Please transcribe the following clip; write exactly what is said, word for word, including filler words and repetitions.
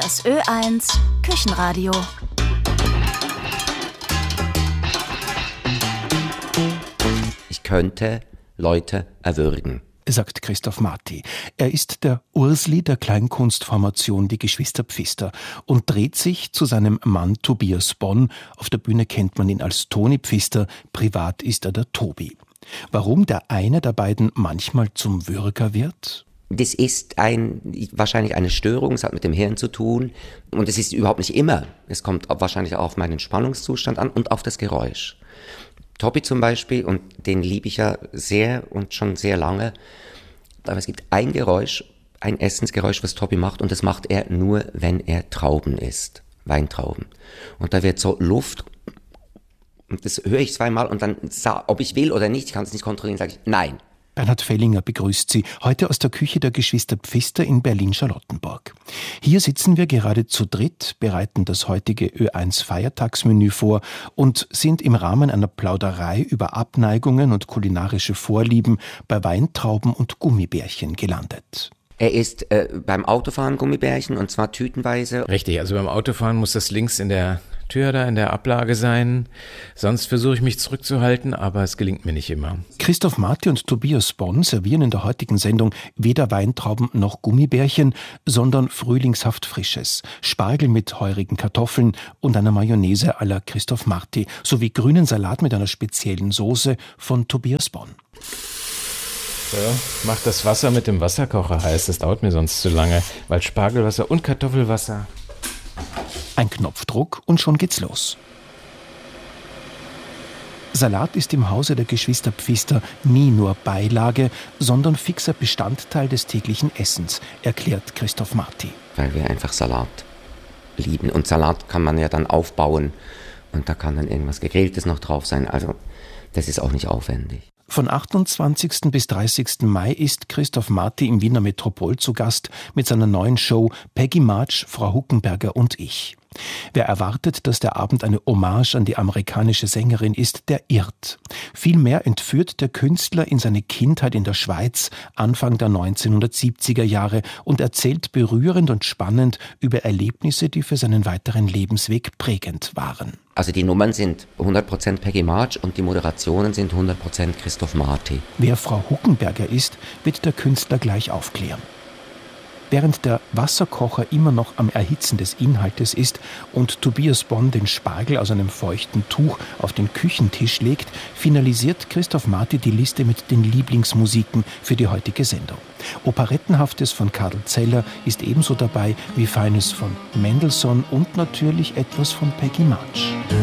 Das Ö eins Küchenradio. Ich könnte Leute erwürgen, sagt Christoph Marti. Er ist der Ursli der Kleinkunstformation Die Geschwister Pfister und dreht sich zu seinem Mann Tobias Bonn. Auf der Bühne kennt man ihn als Toni Pfister, privat ist er der Tobi. Warum der eine der beiden manchmal zum Würger wird? Das ist ein, wahrscheinlich eine Störung, es hat mit dem Hirn zu tun und es ist überhaupt nicht immer. Es kommt wahrscheinlich auch auf meinen Spannungszustand an und auf das Geräusch. Tobi zum Beispiel, und den liebe ich ja sehr und schon sehr lange, aber es gibt ein Geräusch, ein Essensgeräusch, was Tobi macht und das macht er nur, wenn er Trauben isst, Weintrauben. Und da wird so Luft, und das höre ich zweimal und dann, ob ich will oder nicht, ich kann es nicht kontrollieren, sage ich nein. Bernhard Fellinger begrüßt Sie, heute aus der Küche der Geschwister Pfister in Berlin-Charlottenburg. Hier sitzen wir gerade zu dritt, bereiten das heutige Ö eins Feiertagsmenü vor und sind im Rahmen einer Plauderei über Abneigungen und kulinarische Vorlieben bei Weintrauben und Gummibärchen gelandet. Er isst äh, beim Autofahren Gummibärchen und zwar tütenweise. Richtig, also beim Autofahren muss das links in der Tür da in der Ablage sein. Sonst versuche ich mich zurückzuhalten, aber es gelingt mir nicht immer. Christoph Marti und Tobias Bonn servieren in der heutigen Sendung weder Weintrauben noch Gummibärchen, sondern frühlingshaft Frisches. Spargel mit heurigen Kartoffeln und einer Mayonnaise à la Christoph Marti sowie grünen Salat mit einer speziellen Soße von Tobias Bonn. So, mach das Wasser mit dem Wasserkocher heiß, das dauert mir sonst zu lange, weil Spargelwasser und Kartoffelwasser. Ein Knopfdruck und schon geht's los. Salat ist im Hause der Geschwister Pfister nie nur Beilage, sondern fixer Bestandteil des täglichen Essens, erklärt Christoph Marti. Weil wir einfach Salat lieben. Und Salat kann man ja dann aufbauen und da kann dann irgendwas Gegrilltes noch drauf sein. Also das ist auch nicht aufwendig. Von achtundzwanzigsten bis dreißigsten Mai ist Christoph Marti im Wiener Metropol zu Gast mit seiner neuen Show Peggy March, Frau Huckenberger und ich. Wer erwartet, dass der Abend eine Hommage an die amerikanische Sängerin ist, der irrt. Vielmehr entführt der Künstler in seine Kindheit in der Schweiz Anfang der neunzehnhundertsiebziger Jahre und erzählt berührend und spannend über Erlebnisse, die für seinen weiteren Lebensweg prägend waren. Also die Nummern sind hundert Prozent Peggy March und die Moderationen sind hundert Prozent Christoph Marti. Wer Frau Huckenberger ist, wird der Künstler gleich aufklären. Während der Wasserkocher immer noch am Erhitzen des Inhaltes ist und Tobias Bonn den Spargel aus einem feuchten Tuch auf den Küchentisch legt, finalisiert Christoph Marti die Liste mit den Lieblingsmusiken für die heutige Sendung. Operettenhaftes von Karl Zeller ist ebenso dabei wie Feines von Mendelssohn und natürlich etwas von Peggy March.